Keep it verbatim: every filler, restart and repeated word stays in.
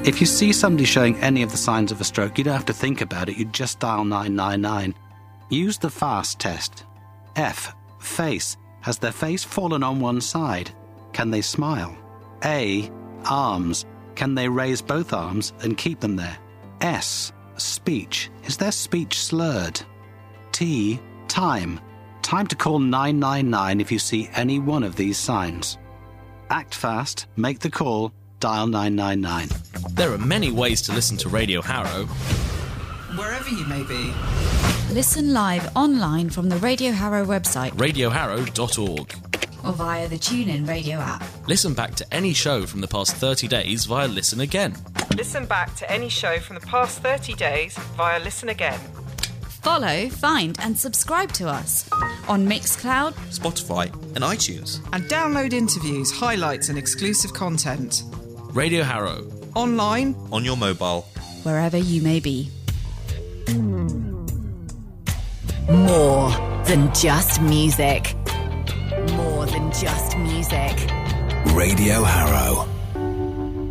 If you see somebody showing any of the signs of a stroke, you don't have to think about it. You just dial nine nine nine. Use the FAST test. F. Face. Has their face fallen on one side? Can they smile? A. Arms. Can they raise both arms and keep them there? S. Speech. Is their speech slurred? T. Time. Time to call nine nine nine if you see any one of these signs. Act fast, make the call, dial nine nine nine. There are many ways to listen to Radio Harrow. Wherever you may be. Listen live online from the Radio Harrow website, radio harrow dot org. or via the TuneIn Radio app. Listen back to any show from the past thirty days via Listen Again. Listen back to any show from the past thirty days via Listen Again. Follow, find and subscribe to us on Mixcloud, Spotify and iTunes. And download interviews, highlights and exclusive content. Radio Harrow. Online. On your mobile. Wherever you may be. More than just music. More than just music. Radio Harrow.